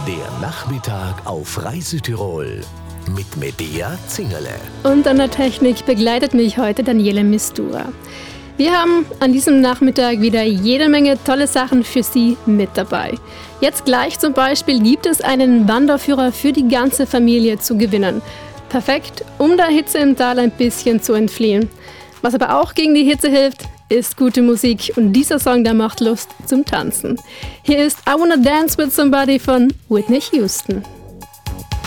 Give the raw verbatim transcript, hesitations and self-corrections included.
Der Nachmittag auf Rai Südtirol mit Medea Zingerle. Und an der Technik begleitet mich heute Daniele Mistura. Wir haben an diesem Nachmittag wieder jede Menge tolle Sachen für Sie mit dabei. Jetzt gleich zum Beispiel gibt es einen Wanderführer für die ganze Familie zu gewinnen. Perfekt, um der Hitze im Tal ein bisschen zu entfliehen. Was aber auch gegen die Hitze hilft, ist gute Musik und dieser Song, der macht Lust zum Tanzen. Hier ist I Wanna Dance With Somebody von Whitney Houston.